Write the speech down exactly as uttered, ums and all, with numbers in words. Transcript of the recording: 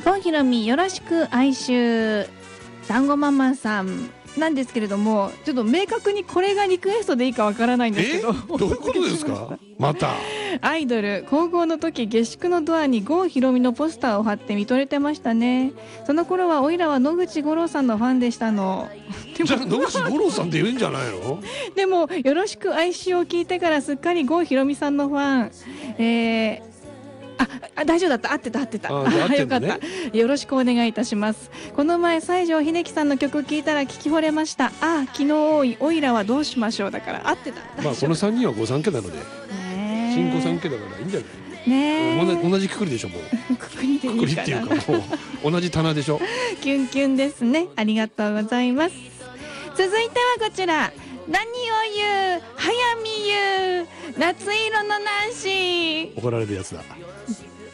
郷ひろみよろしく哀愁団子ママさんなんですけれども、ちょっと明確にこれがリクエストでいいかわからないんですけど、 どういうことですかまた。 アイドル高校の時、下宿のドアに郷ひろみのポスターを貼って見とれてましたね。その頃はおいらは野口五郎さんのファンでしたの。 じゃあ野口五郎さんって言うんじゃないの？ でもよろしく哀愁を聞いてからすっかり郷ひろみさんのファン。えーああ大丈夫だった、合ってた合ってた、 ああ合ってんのね。 よかったよろしくお願いいたします。この前西城秀樹さんの曲聞いたら聞き惚れました。あ昨日多いおいらはどうしましょうだから合ってた。 まあこのさんにんは御三家なので、新御三家だからいいんじゃない？ ね同じ同じくくりでしょ。もうくくりでいいかな。 くくりっていうかもう同じ棚でしょ。 キュンキュンですね。ありがとうございます。続いてはこちら、何を言う早見優夏色のナンシー。 怒られるやつだ。